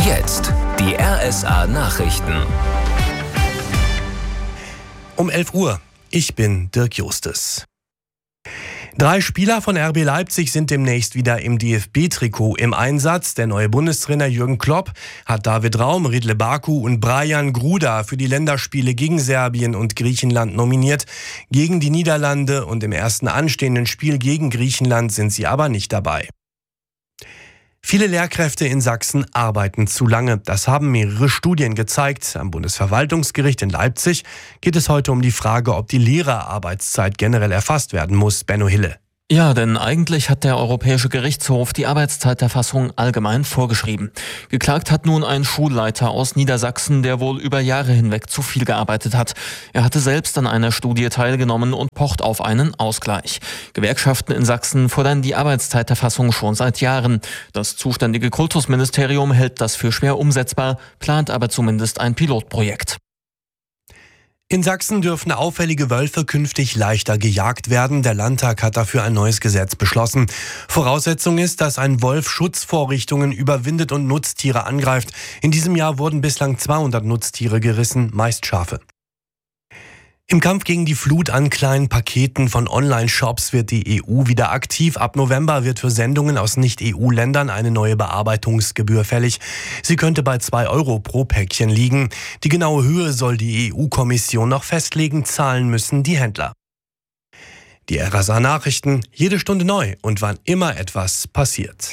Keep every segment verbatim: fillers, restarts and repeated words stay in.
Jetzt die R S A-Nachrichten. Um elf Uhr. Ich bin Dirk Justus. Drei Spieler von R B Leipzig sind demnächst wieder im D F B-Trikot im Einsatz. Der neue Bundestrainer Jürgen Klopp hat David Raum, Ridle Baku und Brajan Gruda für die Länderspiele gegen Serbien und Griechenland nominiert. Gegen die Niederlande und im ersten anstehenden Spiel gegen Griechenland sind sie aber nicht dabei. Viele Lehrkräfte in Sachsen arbeiten zu lange. Das haben mehrere Studien gezeigt. Am Bundesverwaltungsgericht in Leipzig geht es heute um die Frage, ob die Lehrerarbeitszeit generell erfasst werden muss. Benno Hille. Ja, denn eigentlich hat der Europäische Gerichtshof die Arbeitszeiterfassung allgemein vorgeschrieben. Geklagt hat nun ein Schulleiter aus Niedersachsen, der wohl über Jahre hinweg zu viel gearbeitet hat. Er hatte selbst an einer Studie teilgenommen und pocht auf einen Ausgleich. Gewerkschaften in Sachsen fordern die Arbeitszeiterfassung schon seit Jahren. Das zuständige Kultusministerium hält das für schwer umsetzbar, plant aber zumindest ein Pilotprojekt. In Sachsen dürfen auffällige Wölfe künftig leichter gejagt werden. Der Landtag hat dafür ein neues Gesetz beschlossen. Voraussetzung ist, dass ein Wolf Schutzvorrichtungen überwindet und Nutztiere angreift. In diesem Jahr wurden bislang zweihundert Nutztiere gerissen, meist Schafe. Im Kampf gegen die Flut an kleinen Paketen von Online-Shops wird die E U wieder aktiv. Ab November wird für Sendungen aus Nicht-E U-Ländern eine neue Bearbeitungsgebühr fällig. Sie könnte bei zwei Euro pro Päckchen liegen. Die genaue Höhe soll die E U-Kommission noch festlegen, zahlen müssen die Händler. Die R S A-Nachrichten, jede Stunde neu und wann immer etwas passiert.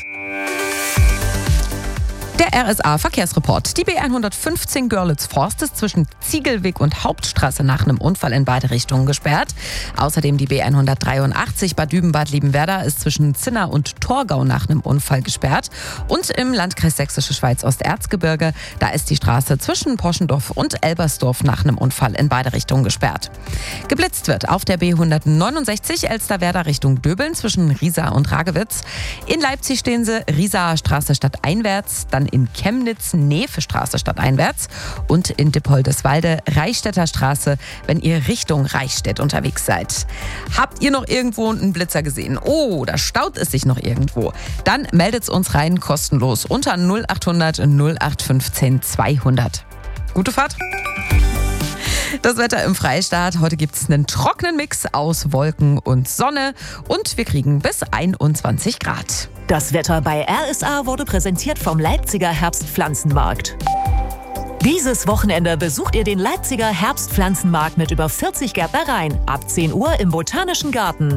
Der R S A-Verkehrsreport. Die B hundertfünfzehn Görlitz-Forst ist zwischen Ziegelweg und Hauptstraße nach einem Unfall in beide Richtungen gesperrt. Außerdem die B hundertdreiundachtzig Bad Dübenbad Liebenwerda ist zwischen Zinna und Torgau nach einem Unfall gesperrt. Und im Landkreis Sächsische Schweiz Osterzgebirge, da ist die Straße zwischen Poschendorf und Elbersdorf nach einem Unfall in beide Richtungen gesperrt. Geblitzt wird auf der B hundertneunundsechzig Elsterwerda Richtung Döbeln zwischen Riesa und Ragewitz. In Leipzig stehen sie Riesaer Straße stadteinwärts, dann in Chemnitz Neefe-Straße stadteinwärts und in Dippoldeswalde Reichstätter Straße, wenn ihr Richtung Reichstätt unterwegs seid. Habt ihr noch irgendwo einen Blitzer gesehen? Oh, da staut es sich noch irgendwo. Dann meldet's uns rein kostenlos unter null achthundert null acht fünfzehn zweihundert. Gute Fahrt! Das Wetter im Freistaat. Heute gibt es einen trockenen Mix aus Wolken und Sonne und wir kriegen bis einundzwanzig Grad. Das Wetter bei R S A wurde präsentiert vom Leipziger Herbstpflanzenmarkt. Dieses Wochenende besucht ihr den Leipziger Herbstpflanzenmarkt mit über vierzig Gärtnereien. Ab zehn Uhr im Botanischen Garten.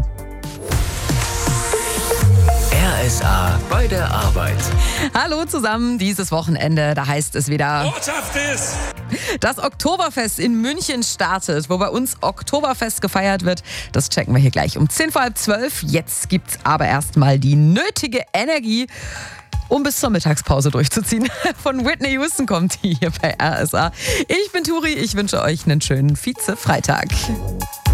R S A bei der Arbeit. Hallo zusammen, dieses Wochenende, da heißt es wieder... Botschaft ist... Das Oktoberfest in München startet, wo bei uns Oktoberfest gefeiert wird. Das checken wir hier gleich um zehn vor halb zwölf. Jetzt gibt's aber erstmal die nötige Energie, um bis zur Mittagspause durchzuziehen. Von Whitney Houston kommt die hier bei R S A. Ich bin Turi, ich wünsche euch einen schönen Vize-Freitag.